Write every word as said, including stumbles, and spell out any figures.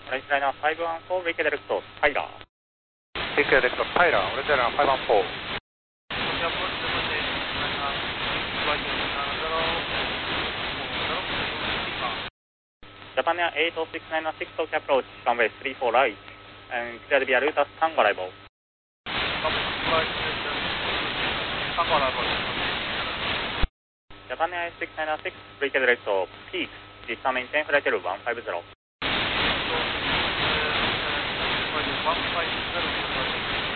Orange Liner five one four, redirect to Tyler. Redirect to Tyler, Orange Liner five one four. Japan Air eight oh six nine six, Tokyo approach, runway three four right, and cleared via route as Tango arrival. Japan Air six nine six, redirect to Peak, distant maintain flight level one five zero. one five zero.